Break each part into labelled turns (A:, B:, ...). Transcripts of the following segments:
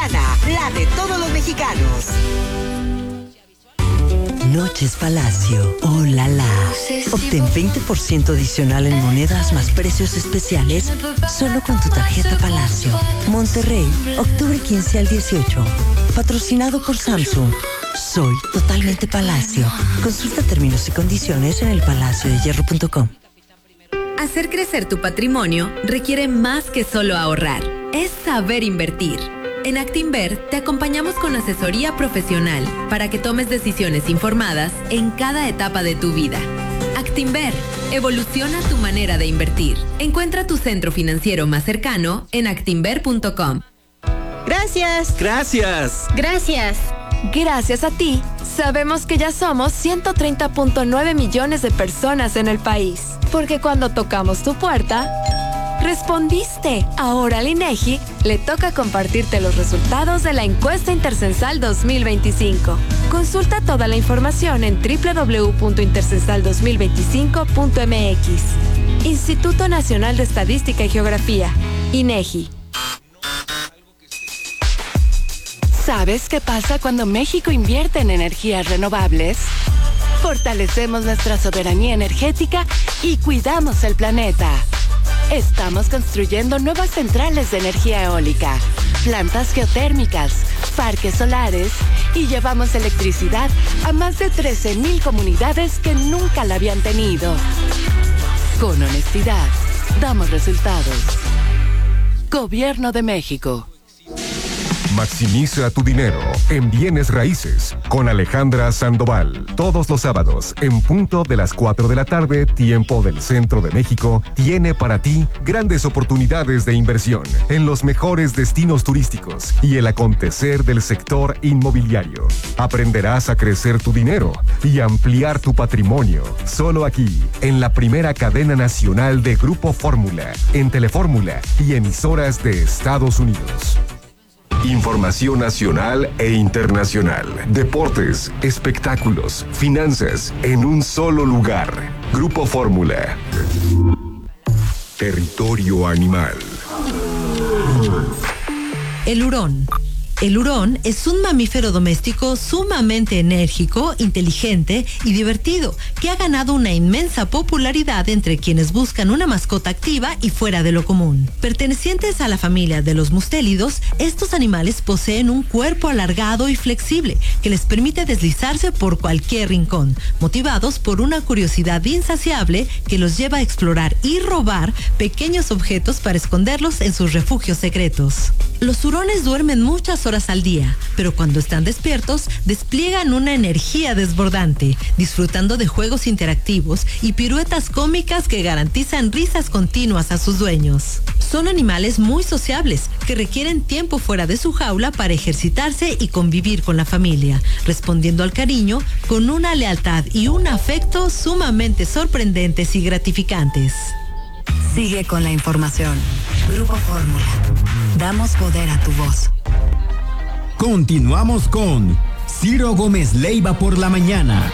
A: mexicana, la de todos los mexicanos.
B: Noches Palacio, oh la la. Obtén 20% adicional en monedas más precios especiales solo con tu tarjeta Palacio. Monterrey, octubre 15 al 18. Patrocinado por Samsung. Soy totalmente Palacio. Consulta términos y condiciones en elpalaciodehierro.com.
C: Hacer crecer tu patrimonio requiere más que solo ahorrar. Es saber invertir. En Actinver te acompañamos con asesoría profesional para que tomes decisiones informadas en cada etapa de tu vida. Actinver, evoluciona tu manera de invertir. Encuentra tu centro financiero más cercano en actinver.com.
D: Gracias.
E: Gracias.
D: Gracias.
F: Gracias a ti, sabemos que ya somos 130.9 millones de personas en el país. Porque cuando tocamos tu puerta, respondiste. Ahora al INEGI le toca compartirte los resultados de la encuesta Intercensal 2025. Consulta toda la información en www.intercensal2025.mx. Instituto Nacional de Estadística y Geografía, INEGI.
G: ¿Sabes qué pasa cuando México invierte en energías renovables? Fortalecemos nuestra soberanía energética y cuidamos el planeta. Estamos construyendo nuevas centrales de energía eólica, plantas geotérmicas, parques solares y llevamos electricidad a más de 13,000 comunidades que nunca la habían tenido. Con honestidad, damos resultados. Gobierno de México.
H: Maximiza tu dinero en bienes raíces con Alejandra Sandoval. Todos los sábados, en punto de las 4 de la tarde, tiempo del Centro de México, tiene para ti grandes oportunidades de inversión en los mejores destinos turísticos y el acontecer del sector inmobiliario. Aprenderás a crecer tu dinero y ampliar tu patrimonio. Solo aquí, en la primera cadena nacional de Grupo Fórmula, en Telefórmula y emisoras de Estados Unidos. Información nacional e internacional, deportes, espectáculos, finanzas, en un solo lugar. Grupo Fórmula. Territorio animal.
I: El hurón. El hurón es un mamífero doméstico sumamente enérgico, inteligente y divertido, que ha ganado una inmensa popularidad entre quienes buscan una mascota activa y fuera de lo común. Pertenecientes a la familia de los mustélidos, estos animales poseen un cuerpo alargado y flexible que les permite deslizarse por cualquier rincón, motivados por una curiosidad insaciable que los lleva a explorar y robar pequeños objetos para esconderlos en sus refugios secretos. Los hurones duermen muchas horas al día, pero cuando están despiertos despliegan una energía desbordante, disfrutando de juegos interactivos y piruetas cómicas que garantizan risas continuas a sus dueños. Son animales muy sociables que requieren tiempo fuera de su jaula para ejercitarse y convivir con la familia, respondiendo al cariño con una lealtad y un afecto sumamente sorprendentes y gratificantes.
J: Sigue con la información. Grupo Fórmula. Damos poder a tu voz.
K: Continuamos con Ciro Gómez Leiva por la mañana.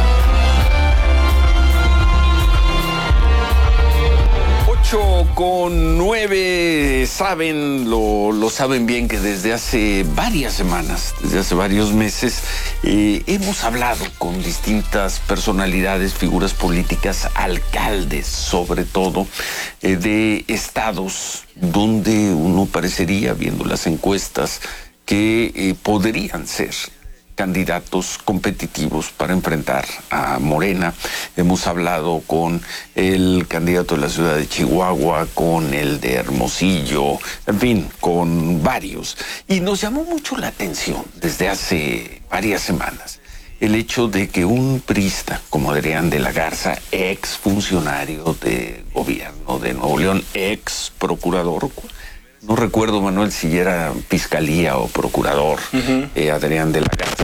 L: 8:09, lo saben bien que desde hace varias semanas, desde hace varios meses, hemos hablado con distintas personalidades, figuras políticas, alcaldes sobre todo, de estados donde uno parecería, viendo las encuestas, que podrían ser candidatos competitivos para enfrentar a Morena. Hemos hablado con el candidato de la ciudad de Chihuahua, con el de Hermosillo, en fin, con varios. Y nos llamó mucho la atención desde hace varias semanas el hecho de que un priista como Adrián de la Garza, ex funcionario de gobierno de Nuevo León, ex procurador, no recuerdo, Manuel, si era fiscalía o procurador, Adrián de la Garza,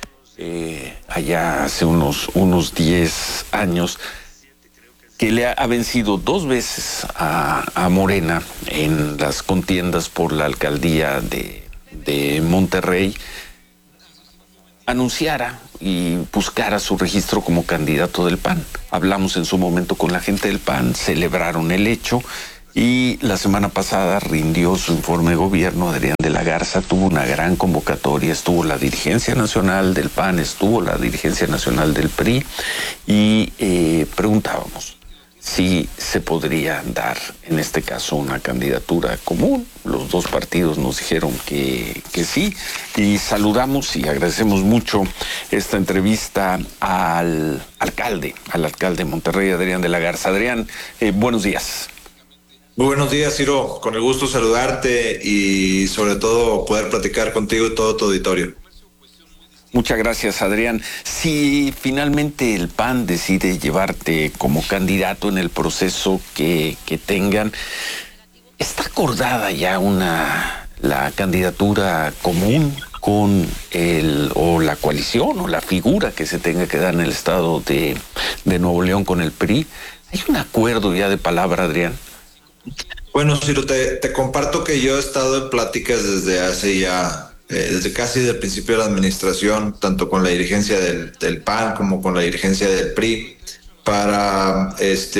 L: allá hace unos 10 años, que le ha vencido 2 veces a Morena en las contiendas por la alcaldía de Monterrey, anunciara y buscara su registro como candidato del PAN. Hablamos en su momento con la gente del PAN, celebraron el hecho. Y la semana pasada rindió su informe de gobierno Adrián de la Garza, tuvo una gran convocatoria, estuvo la dirigencia nacional del PAN, estuvo la dirigencia nacional del PRI y preguntábamos si se podría dar, en este caso, una candidatura común. Los dos partidos nos dijeron que sí, y saludamos y agradecemos mucho esta entrevista al alcalde de Monterrey, Adrián de la Garza. Adrián, buenos días.
E: Muy buenos días, Ciro. Con el gusto saludarte y sobre todo poder platicar contigo y todo tu auditorio.
L: Muchas gracias, Adrián. Si finalmente el PAN decide llevarte como candidato en el proceso que tengan, ¿está acordada ya la candidatura común con o la coalición o la figura que se tenga que dar en el estado de Nuevo León con el PRI? ¿Hay un acuerdo ya de palabra, Adrián?
E: Bueno, Ciro, te comparto que yo he estado en pláticas desde casi el principio de la administración, tanto con la dirigencia del PAN como con la dirigencia del PRI, para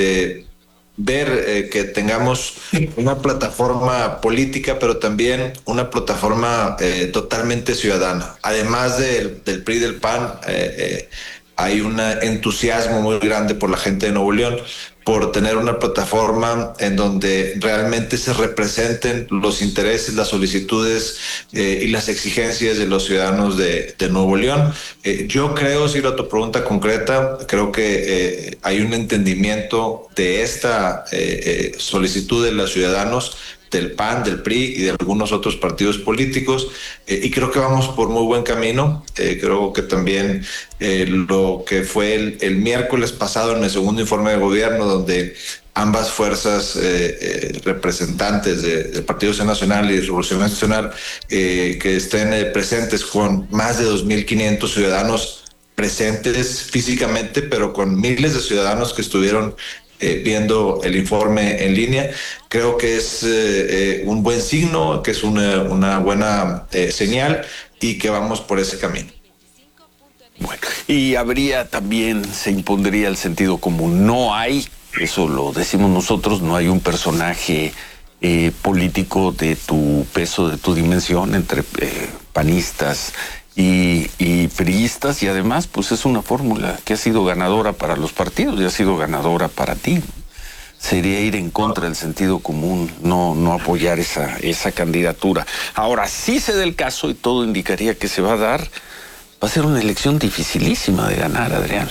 E: ver que tengamos una plataforma política, pero también una plataforma totalmente ciudadana. Además del PRI y del PAN, hay un entusiasmo muy grande por la gente de Nuevo León, por tener una plataforma en donde realmente se representen los intereses, las solicitudes y las exigencias de los ciudadanos de Nuevo León. Yo creo, si a tu pregunta concreta, creo que hay un entendimiento de esta solicitud de los ciudadanos, del PAN, del PRI y de algunos otros partidos políticos, y creo que vamos por muy buen camino. Creo que también lo que fue el miércoles pasado en el segundo informe de gobierno, donde ambas fuerzas representantes del Partido Acción Nacional y Revolución Nacional que estén presentes con más de 2.500 ciudadanos presentes físicamente, pero con miles de ciudadanos que estuvieron viendo el informe en línea. Creo que es un buen signo, que es una buena señal y que vamos por ese camino.
L: Bueno, y se impondría el sentido común. No hay, eso lo decimos nosotros, no hay un personaje político de tu peso, de tu dimensión, entre panistas y priistas, y además pues es una fórmula que ha sido ganadora para los partidos y ha sido ganadora para ti. Sería ir en contra del sentido común, no apoyar esa candidatura. Ahora, si se da el caso, y todo indicaría que se va a dar, va a ser una elección dificilísima de ganar, Adrián.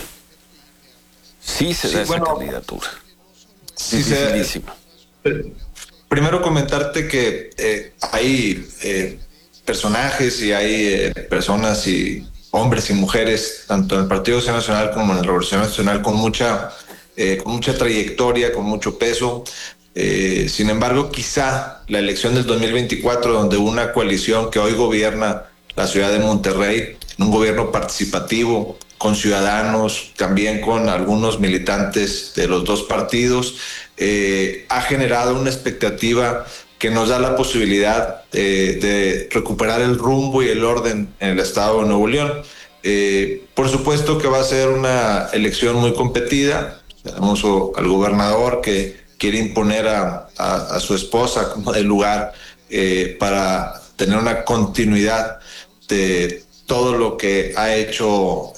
L: Sí se da esa candidatura.
E: Sí,
L: dificilísima.
E: Primero comentarte que hay personajes y hay personas y hombres y mujeres, tanto en el Partido Acción Nacional como en la Revolución Nacional, con mucha trayectoria, con mucho peso. Sin embargo, quizá la elección del 2024, donde una coalición que hoy gobierna la ciudad de Monterrey, un gobierno participativo, con ciudadanos, también con algunos militantes de los dos partidos, ha generado una expectativa que nos da la posibilidad de recuperar el rumbo y el orden en el estado de Nuevo León. Por supuesto que va a ser una elección muy competida. Tenemos al gobernador que quiere imponer a su esposa como del lugar para tener una continuidad de todo lo que ha hecho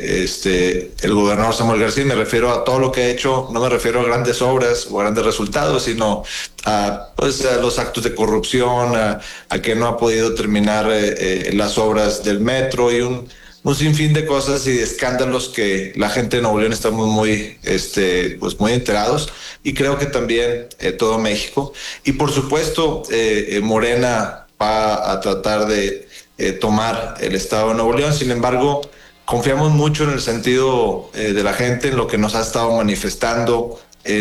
E: el gobernador Samuel García. Me refiero a todo lo que ha hecho, no me refiero a grandes obras o grandes resultados, sino a los actos de corrupción, a que no ha podido terminar las obras del metro y un sinfín de cosas y de escándalos que la gente de Nuevo León está muy enterados, y creo que también todo México. Y por supuesto, Morena va a tratar de tomar el estado de Nuevo León. Sin embargo, confiamos mucho en el sentido de la gente, en lo que nos ha estado manifestando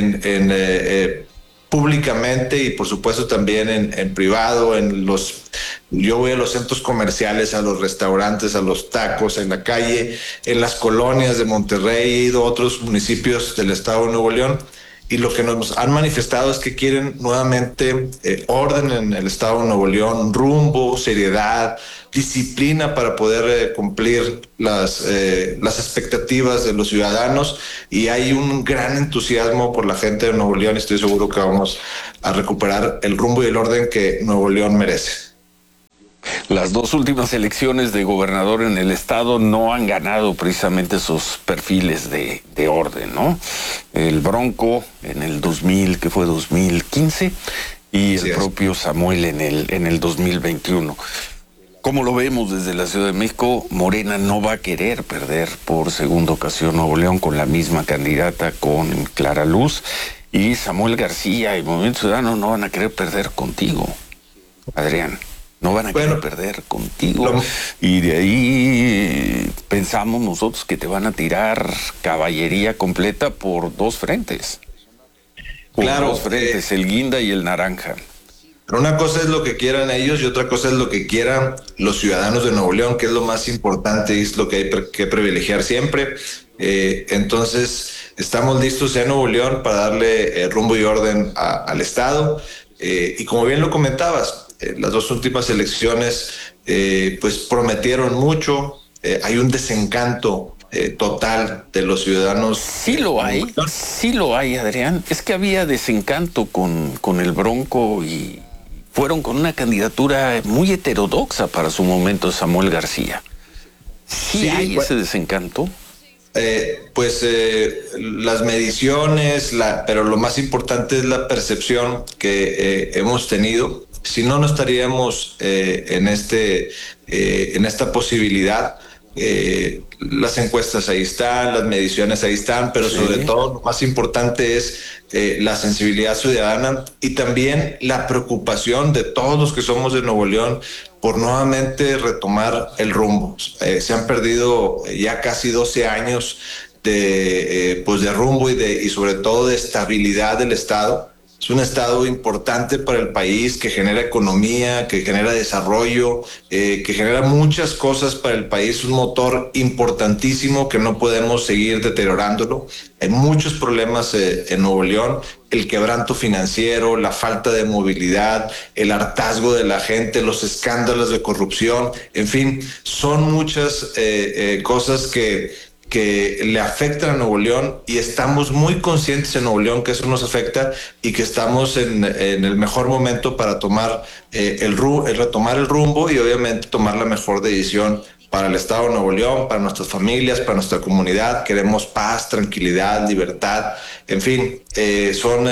E: públicamente y por supuesto también en privado. Yo voy a los centros comerciales, a los restaurantes, a los tacos, en la calle, en las colonias de Monterrey, he ido a otros municipios del estado de Nuevo León, y lo que nos han manifestado es que quieren nuevamente orden en el estado de Nuevo León, rumbo, seriedad, disciplina para poder cumplir las expectativas de los ciudadanos, y hay un gran entusiasmo por la gente de Nuevo León. Estoy seguro que vamos a recuperar el rumbo y el orden que Nuevo León merece.
L: Las dos últimas elecciones de gobernador en el estado no han ganado precisamente esos perfiles de orden, ¿no? El Bronco en el 2015 y el propio Samuel en el 2021. Como lo vemos desde la Ciudad de México, Morena no va a querer perder por segunda ocasión Nuevo León con la misma candidata, con Clara Luz, y Samuel García y Movimiento Ciudadano no van a querer perder contigo, Adrián. No van a querer perder contigo. Y de ahí pensamos nosotros que te van a tirar caballería completa por dos frentes. Dos frentes, el guinda y el naranja.
E: Pero una cosa es lo que quieran ellos y otra cosa es lo que quieran los ciudadanos de Nuevo León, que es lo más importante y es lo que hay que privilegiar siempre. Entonces, estamos listos en Nuevo León para darle rumbo y orden al Estado. Y como bien lo comentabas, las dos últimas elecciones pues prometieron mucho. Hay un desencanto total de los ciudadanos.
L: Sí lo hay, Adrián. Es que había desencanto con el Bronco y fueron con una candidatura muy heterodoxa para su momento, Samuel García. Sí hay ese desencanto.
E: Las mediciones, pero lo más importante es la percepción que hemos tenido. Si no, no estaríamos en esta posibilidad. Las encuestas ahí están, las mediciones ahí están, pero sobre todo lo más importante es la sensibilidad ciudadana y también la preocupación de todos los que somos de Nuevo León por nuevamente retomar el rumbo. Se han perdido ya casi 12 años de rumbo y sobre todo de estabilidad del Estado. Es un estado importante para el país, que genera economía, que genera desarrollo, que genera muchas cosas para el país, un motor importantísimo que no podemos seguir deteriorándolo. Hay muchos problemas en Nuevo León, el quebranto financiero, la falta de movilidad, el hartazgo de la gente, los escándalos de corrupción, en fin, son muchas cosas que le afectan a Nuevo León y estamos muy conscientes en Nuevo León que eso nos afecta y que estamos en el mejor momento para tomar retomar el rumbo y obviamente tomar la mejor decisión para el Estado de Nuevo León, para nuestras familias, para nuestra comunidad. Queremos paz, tranquilidad, libertad, en fin, son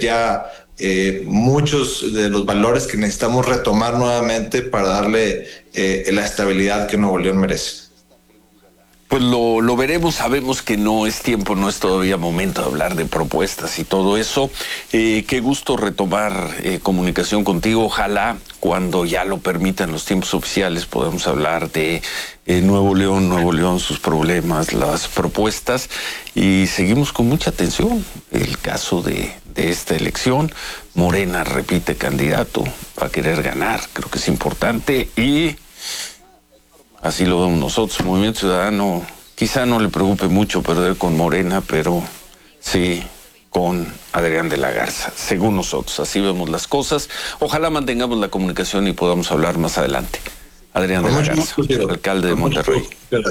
E: muchos de los valores que necesitamos retomar nuevamente para darle la estabilidad que Nuevo León merece.
L: Pues lo veremos, sabemos que no es tiempo, no es todavía momento de hablar de propuestas y todo eso. Qué gusto retomar comunicación contigo. Ojalá cuando ya lo permitan los tiempos oficiales podamos hablar de Nuevo León, sus problemas, las propuestas, y seguimos con mucha atención el caso de esta elección. Morena repite candidato, va a querer ganar, creo que es importante y así lo vemos nosotros. Movimiento Ciudadano quizá no le preocupe mucho perder con Morena, pero sí con Adrián de la Garza, según nosotros. Así vemos las cosas. Ojalá mantengamos la comunicación y podamos hablar más adelante. Adrián de la Garza, alcalde de Monterrey.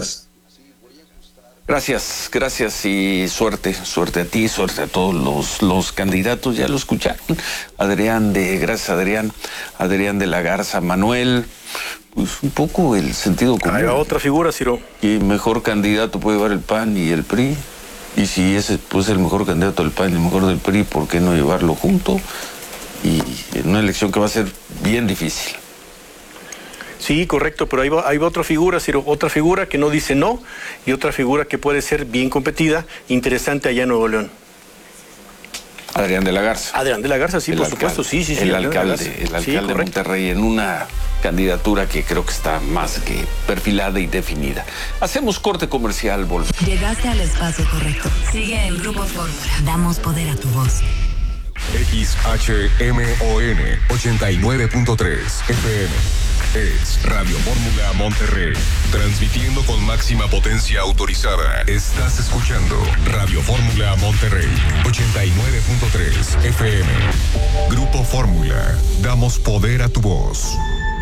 L: Gracias y suerte a ti, suerte a todos los candidatos. Ya lo escucharon. Gracias Adrián de la Garza. Manuel, pues un poco el sentido común.
M: Hay otra figura, Ciro.
L: Y mejor candidato puede llevar el PAN y el PRI. Y si ese pues el mejor candidato del PAN y el mejor del PRI, ¿por qué no llevarlo junto? Y en una elección que va a ser bien difícil.
M: Sí, correcto, pero ahí va otra figura, Ciro, otra figura que no dice no y otra figura que puede ser bien competida, interesante allá en Nuevo León.
L: Adrián de la Garza.
M: Adrián de la Garza, sí, por supuesto, sí.
L: El alcalde de Monterrey en una candidatura que creo que está más que perfilada y definida. Hacemos corte comercial, volvemos.
J: Llegaste al espacio correcto. Sigue en Grupo Fórmula. Damos poder a tu voz.
H: XHMON 89.3 FM. es Radio Fórmula Monterrey. Transmitiendo con máxima potencia autorizada. Estás escuchando Radio Fórmula Monterrey, 89.3 FM. Grupo Fórmula. Damos poder a tu voz.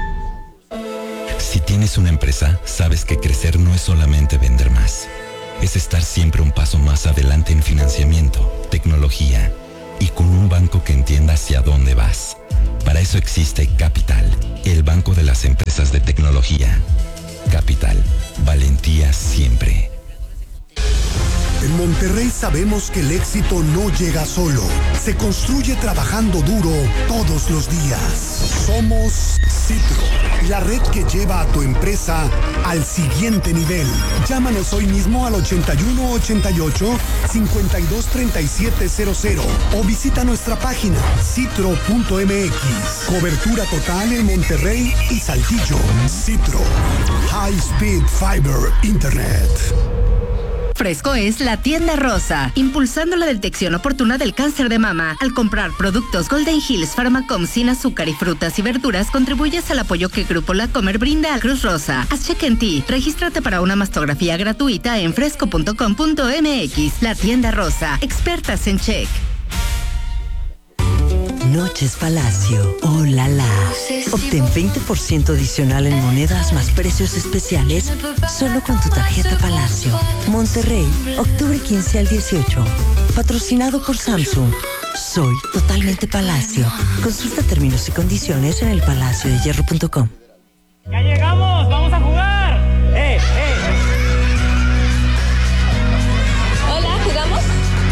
N: Si tienes una empresa, sabes que crecer no es solamente vender más. Es estar siempre un paso más adelante en financiamiento, tecnología y con un banco que entienda hacia dónde vas. Para eso existe Capital, el banco de las empresas de tecnología. Capital, valentía siempre.
O: En Monterrey sabemos que el éxito no llega solo, se construye trabajando duro todos los días. Somos Citro, la red que lleva a tu empresa al siguiente nivel. Llámanos hoy mismo al 8188-523700 o visita nuestra página citro.mx. Cobertura total en Monterrey y Saltillo. Citro, High Speed Fiber Internet.
P: Fresco es la tienda rosa, impulsando la detección oportuna del cáncer de mama. Al comprar productos Golden Hills Pharmacom sin azúcar y frutas y verduras, contribuyes al apoyo que Grupo La Comer brinda a Cruz Rosa. Haz check en ti. Regístrate para una mastografía gratuita en fresco.com.mx. La tienda rosa, expertas en check.
B: Noches Palacio. ¡Oh, la, la! Obtén 20% adicional en monedas más precios especiales solo con tu tarjeta Palacio. Monterrey, octubre 15 al 18. Patrocinado por Samsung. Soy totalmente Palacio. Consulta términos y condiciones en elpalaciodehierro.com.
Q: ¡Ya llegamos! ¡Vamos a jugar!
R: Hola, ¿jugamos?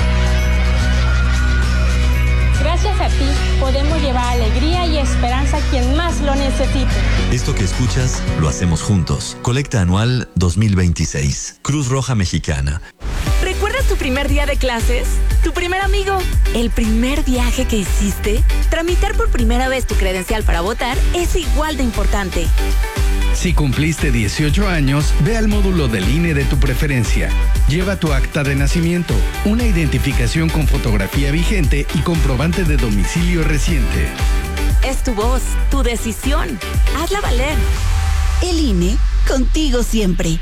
R: Gracias a ti, podemos llevar alegría y esperanza a quien más lo necesite.
S: Esto que escuchas, lo hacemos juntos. Colecta anual 2026. Cruz Roja Mexicana.
T: ¿Recuerdas tu primer día de clases? ¿Tu primer amigo? ¿El primer viaje que hiciste? Tramitar por primera vez tu credencial para votar es igual de importante.
U: Si cumpliste 18 años, ve al módulo del INE de tu preferencia. Lleva tu acta de nacimiento, una identificación con fotografía vigente y comprobante de domicilio reciente.
T: Es tu voz, tu decisión. Hazla valer.
V: El INE, contigo siempre.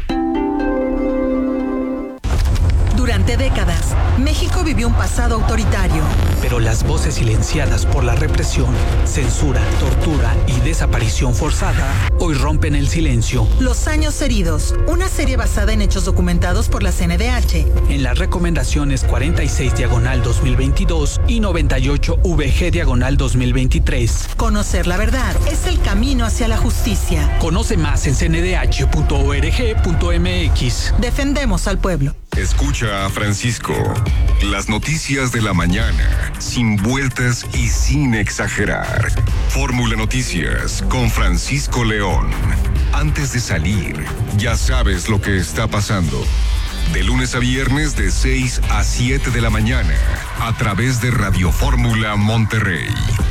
W: Durante décadas, México vivió un pasado autoritario.
X: Pero las voces silenciadas por la represión, censura, tortura y desaparición forzada hoy rompen el silencio.
W: Los años heridos, una serie basada en hechos documentados por la CNDH.
X: En las recomendaciones 46/2022 y 98/VG/2023.
W: Conocer la verdad es el camino hacia la justicia.
X: Conoce más en cndh.org.mx.
W: Defendemos al pueblo.
H: Escucha a Francisco. Las noticias de la mañana, sin vueltas y sin exagerar. Fórmula Noticias con Francisco León. Antes de salir, ya sabes lo que está pasando. De lunes a viernes de 6 a 7 de la mañana, a través de Radio Fórmula Monterrey,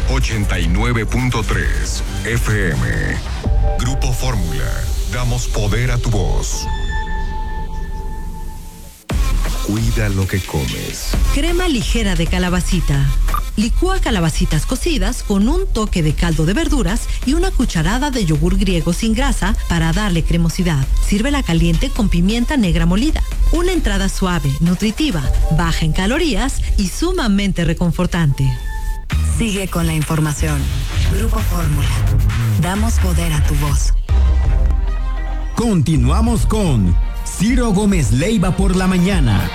H: 89.3 FM. Grupo Fórmula, damos poder a tu voz. Cuida lo que comes.
I: Crema ligera de calabacita. Licúa calabacitas cocidas con un toque de caldo de verduras y una cucharada de yogur griego sin grasa para darle cremosidad. Sírvela caliente con pimienta negra molida. Una entrada suave, nutritiva, baja en calorías y sumamente reconfortante.
J: Sigue con la información. Grupo Fórmula. Damos poder a tu voz.
K: Continuamos con Ciro Gómez Leiva por la mañana.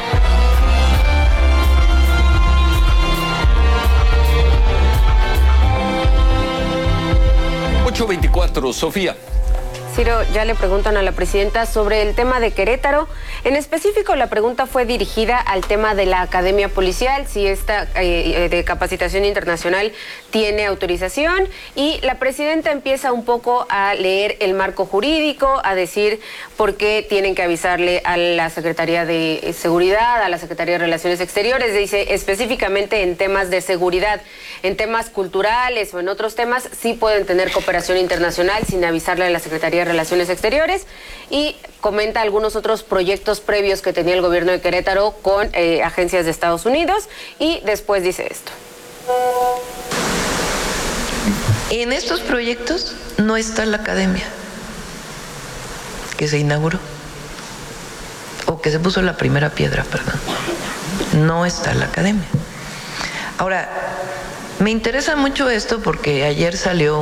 L: .24, Sofía.
Y: Ciro, ya le preguntan a la presidenta sobre el tema de Querétaro. En específico, la pregunta fue dirigida al tema de la Academia Policial, si esta de capacitación internacional tiene autorización. Y la presidenta empieza un poco a leer el marco jurídico, a decir por qué tienen que avisarle a la Secretaría de Seguridad, a la Secretaría de Relaciones Exteriores. Dice específicamente en temas de seguridad, en temas culturales o en otros temas, sí pueden tener cooperación internacional sin avisarle a la Secretaría de Relaciones Exteriores, y comenta algunos otros proyectos previos que tenía el gobierno de Querétaro con agencias de Estados Unidos, y después dice esto.
A: En estos proyectos no está la academia que se inauguró, o que se puso la primera piedra, perdón. No está la academia. Ahora, me interesa mucho esto porque ayer salió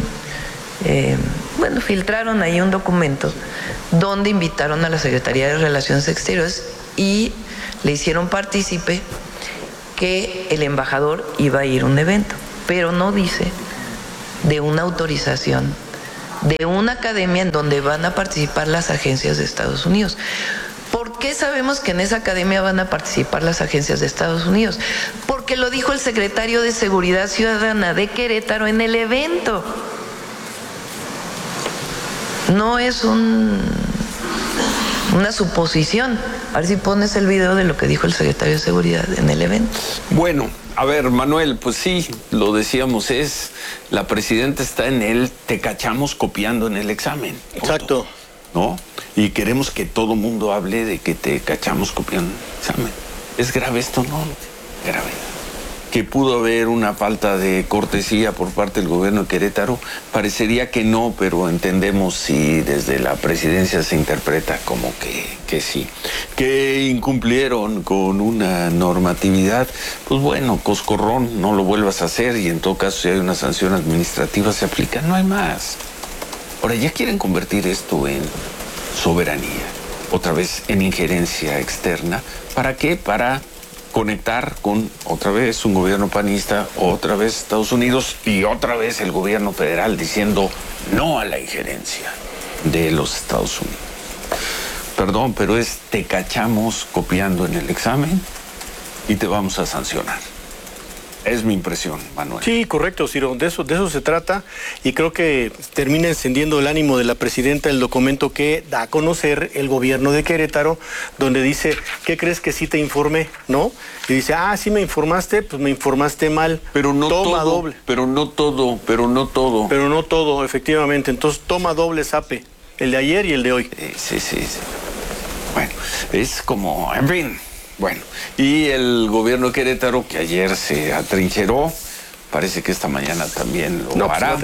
A: filtraron ahí un documento donde invitaron a la Secretaría de Relaciones Exteriores y le hicieron partícipe que el embajador iba a ir a un evento, pero no dice de una autorización de una academia en donde van a participar las agencias de Estados Unidos. ¿Por qué sabemos que en esa academia van a participar las agencias de Estados Unidos? Porque lo dijo el secretario de Seguridad Ciudadana de Querétaro en el evento. No es una suposición. A ver si pones el video de lo que dijo el secretario de Seguridad en el evento.
L: Bueno, a ver, Manuel, pues sí, lo decíamos, la presidenta está en el te cachamos copiando en el examen.
M: Exacto.
L: ¿No? Y queremos que todo mundo hable de que te cachamos copiando en el examen. ¿Es grave esto? No, grave. Que pudo haber una falta de cortesía por parte del gobierno de Querétaro, parecería que no, pero entendemos si desde la presidencia se interpreta como que sí. Que incumplieron con una normatividad, pues bueno, coscorrón, no lo vuelvas a hacer y en todo caso si hay una sanción administrativa se aplica, no hay más. Ahora ya quieren convertir esto en soberanía, otra vez en injerencia externa. ¿Para qué? Para conectar con otra vez un gobierno panista, otra vez Estados Unidos y otra vez el gobierno federal diciendo no a la injerencia de los Estados Unidos. Perdón, pero te cachamos copiando en el examen y te vamos a sancionar. Es mi impresión, Manuel.
M: Sí, correcto, Ciro. De eso se trata y creo que termina encendiendo el ánimo de la presidenta el documento que da a conocer el gobierno de Querétaro, donde dice, ¿qué crees que sí te informé? ¿No? Y dice, sí me informaste, pues me informaste mal.
L: Pero no
M: toma
L: todo,
M: doble.
L: Pero no todo. Pero no todo,
M: efectivamente. Entonces toma doble zape, el de ayer y el de hoy.
L: Sí. Bueno, es como, en fin. Bueno, y el gobierno de Querétaro, que ayer se atrincheró, parece que esta mañana también lo hará.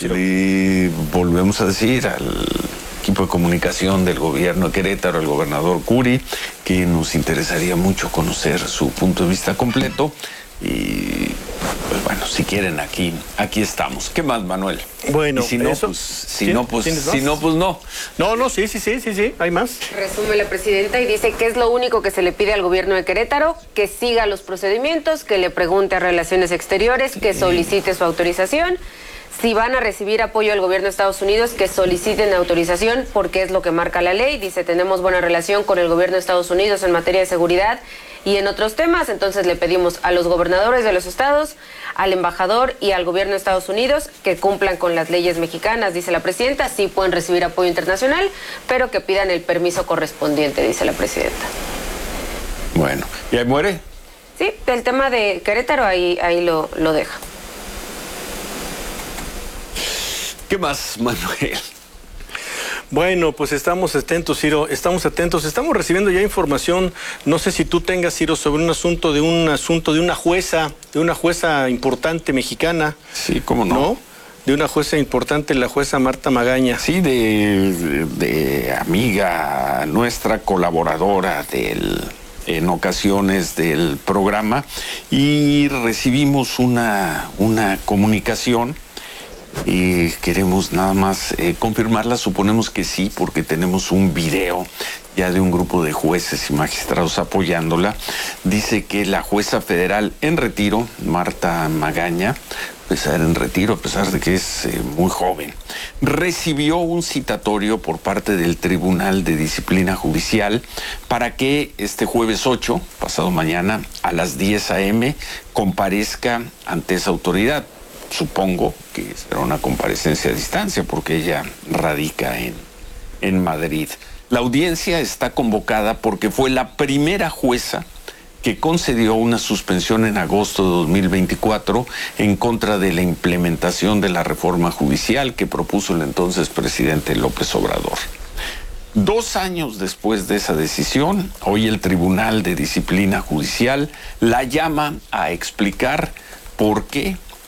L: Y volvemos a decir al equipo de comunicación del gobierno de Querétaro, el gobernador Curi, que nos interesaría mucho conocer su punto de vista completo. Y pues bueno, si quieren aquí estamos. ¿Qué más, Manuel?
M: Bueno,
L: y si no,
M: eso,
L: pues si no, pues no.
M: No, sí, hay más.
Y: Resume la presidenta y dice que es lo único que se le pide al gobierno de Querétaro, que siga los procedimientos, que le pregunte a Relaciones Exteriores, que solicite su autorización. Si van a recibir apoyo del gobierno de Estados Unidos, que soliciten autorización, porque es lo que marca la ley. Dice, tenemos buena relación con el gobierno de Estados Unidos en materia de seguridad y en otros temas. Entonces le pedimos a los gobernadores de los estados, al embajador y al gobierno de Estados Unidos que cumplan con las leyes mexicanas, dice la presidenta. Sí pueden recibir apoyo internacional, pero que pidan el permiso correspondiente, dice la presidenta.
L: Bueno, ¿y ahí muere?
Y: Sí, el tema de Querétaro ahí lo deja.
L: ¿Qué más, Manuel?
M: Bueno, pues estamos atentos, Ciro, estamos recibiendo ya información, no sé si tú tengas, Ciro, sobre un asunto de una jueza importante mexicana.
L: Sí, ¿cómo no?
M: De una jueza importante, la jueza Marta Magaña.
L: Sí, de amiga nuestra, colaboradora en ocasiones del programa, y recibimos una comunicación. Y queremos nada más confirmarla, suponemos que sí, porque tenemos un video ya de un grupo de jueces y magistrados apoyándola. Dice que la jueza federal en retiro, Marta Magaña, a pesar de que es muy joven, recibió un citatorio por parte del Tribunal de Disciplina Judicial para que este jueves 8, pasado mañana, a las 10 a.m., comparezca ante esa autoridad. Supongo que será una comparecencia a distancia porque ella radica en Madrid. La audiencia está convocada porque fue la primera jueza que concedió una suspensión en agosto de 2024 en contra de la implementación de la reforma judicial que propuso el entonces presidente López Obrador. 2 años después de esa decisión, hoy el Tribunal de Disciplina Judicial la llama a explicar por qué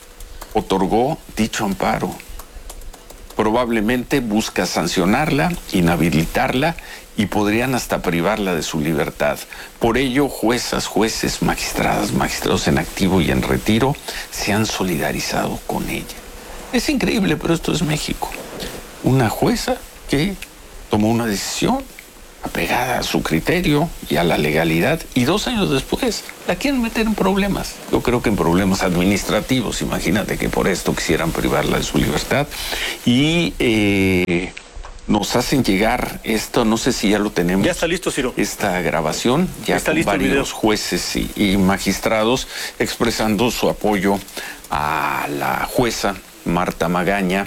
L: otorgó dicho amparo. Probablemente busca sancionarla, inhabilitarla y podrían hasta privarla de su libertad. Por ello, juezas, jueces, magistradas, magistrados en activo y en retiro se han solidarizado con ella. Es increíble, pero esto es México. Una jueza que tomó una decisión apegada a su criterio y a la legalidad, y 2 años después la quieren meter en problemas. Yo creo que en problemas administrativos. Imagínate que por esto quisieran privarla de su libertad. Y nos hacen llegar esto, no sé si ya lo tenemos.
M: Ya está listo, Ciro.
L: Esta grabación, ya está con varios jueces y magistrados expresando su apoyo a la jueza Marta Magaña,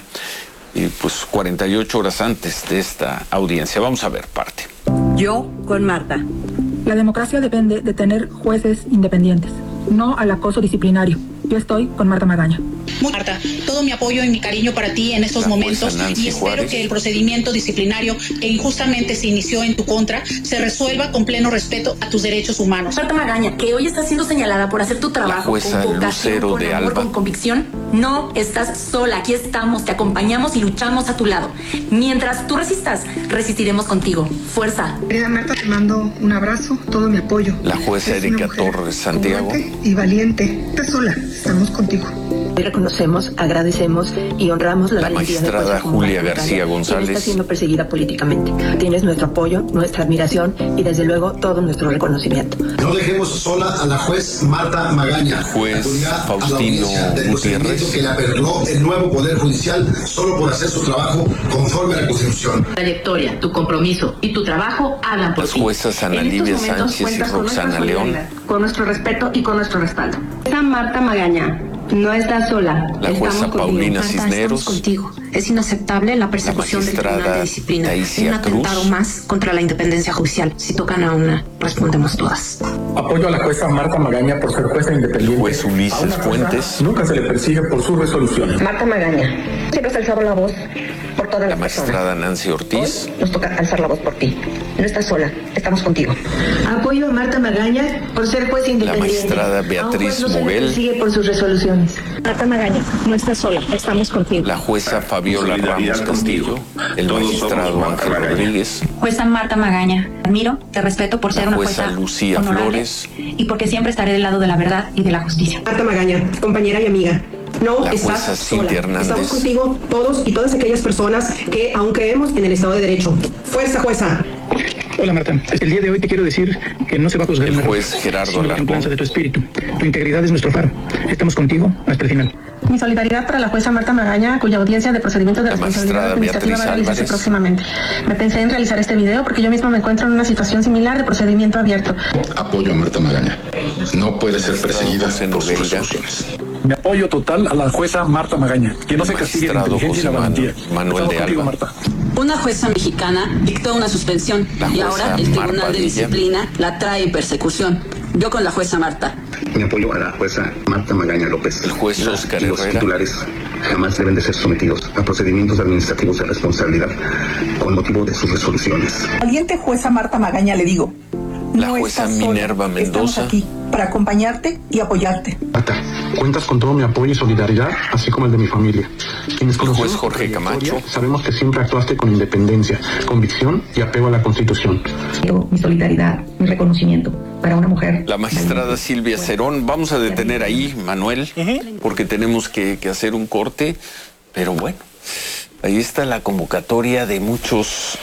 L: y pues 48 horas antes de esta audiencia. Vamos a ver parte.
C: Yo con Marta.
D: La democracia depende de tener jueces independientes, no al acoso disciplinario. Yo estoy con Marta Magaña.
E: Marta, todo mi apoyo y mi cariño para ti en estos momentos, y espero que el procedimiento disciplinario que injustamente se inició en tu contra se resuelva con pleno respeto a tus derechos humanos. Marta Magaña, que hoy está siendo señalada por hacer tu trabajo con vocación, con amor, con convicción, no estás sola. Aquí estamos, te acompañamos y luchamos a tu lado. Mientras tú resistas, resistiremos contigo. Fuerza.
D: Querida Marta, te mando un abrazo, todo mi apoyo.
L: La jueza Erika Torres Santiago.
D: Y valiente. Estás sola, estamos contigo.
C: Hoy reconocemos, agradecemos y honramos la valentía de
L: magistrada Julia García González.
C: Está siendo perseguida políticamente. Tienes nuestro apoyo, nuestra admiración y desde luego todo nuestro reconocimiento.
F: No dejemos sola a la juez Marta Magaña.
L: Juez Faustino Gutiérrez,
F: que le apeló el nuevo Poder Judicial solo por hacer su trabajo conforme a la Constitución.
E: Tu trayectoria, tu compromiso y tu trabajo hagan por ti.
L: Las juezas Ana Livia Sánchez y Roxana León.
E: Con nuestro respeto y con nuestro respaldo. Esa Marta Magaña no está sola.
L: La jueza Paulina Cisneros.
E: Estamos contigo. Es inaceptable la persecución del Tribunal de Disciplina. Es un atentado más contra la independencia judicial. Si tocan a una, respondemos todas.
F: Apoyo a la jueza Marta Magaña por ser jueza independiente.
L: El juez Ulises Fuentes.
F: Nunca se le persigue por sus resoluciones.
E: Marta Magaña, quiero alzar la voz por todas las personas.
L: La magistrada Nancy Ortiz.
E: Hoy nos toca alzar la voz por ti. No estás sola, estamos contigo.
C: Apoyo a Marta Magaña por ser juez independiente.
L: La magistrada Beatriz
C: no
L: Muguel.
C: Se le persigue por sus resoluciones.
E: Marta Magaña, no estás sola, estamos contigo.
L: La jueza Fabiola Ramos Castillo. El magistrado Ángel Rodríguez.
E: Jueza Marta Magaña, admiro, te respeto por ser una jueza
L: Lucía Flores.
E: Y porque siempre estaré del lado de la verdad y de la justicia.
D: Marta Magaña, compañera y amiga. No
L: la
D: estás sola.
L: Hernández.
D: Estamos contigo todos y todas aquellas personas que aún creemos en el Estado de Derecho. Fuerza, jueza.
G: Hola Marta, el día de hoy te quiero decir que no se va a juzgar
L: el juez Gerardo
G: la templanza de tu espíritu. Tu integridad es nuestro faro. Estamos contigo hasta el final.
D: Mi solidaridad para la jueza Marta Magaña, cuya audiencia de procedimiento de responsabilidad administrativa va a realizarse próximamente. Me pensé en realizar este video porque yo misma me encuentro en una situación similar de procedimiento abierto.
F: Apoyo a Marta Magaña. No puede ser perseguida por sus resoluciones.
G: Mi apoyo total a la jueza Marta Magaña. Que no se castigue la inteligencia y la valentía.
L: Manuel de Alba.
G: Marta.
E: Una jueza mexicana dictó una suspensión y ahora el Tribunal de Disciplina la trae en persecución. Yo con la jueza Marta.
F: Mi apoyo a la jueza Marta Magaña López.
L: El juez Oscar
F: Herrera. Los titulares jamás deben de ser sometidos a procedimientos administrativos de responsabilidad con motivo de sus resoluciones.
D: Valiente jueza Marta Magaña, le digo.
L: La jueza Minerva Mendoza.
D: Estamos aquí para acompañarte y apoyarte.
F: Marta, cuentas con todo mi apoyo y solidaridad, así como el de mi familia. Quienes
L: el juez Jorge Camacho.
F: Sabemos que siempre actuaste con independencia, convicción y apego a la Constitución.
D: Mi solidaridad, mi reconocimiento para una mujer.
L: La magistrada Silvia Cerón. Vamos a detener ahí, Manuel, porque tenemos que hacer un corte, pero bueno. Ahí está la convocatoria de muchos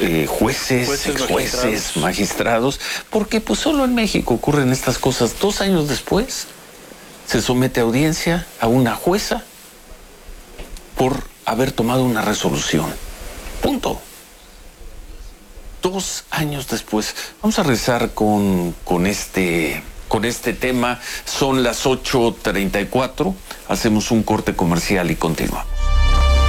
L: jueces, magistrados, porque pues solo en México ocurren estas cosas. 2 años después se somete a audiencia a una jueza por haber tomado una resolución. Punto. 2 años después. Vamos a regresar con este tema. Son las 8:34. Hacemos un corte comercial y continuamos.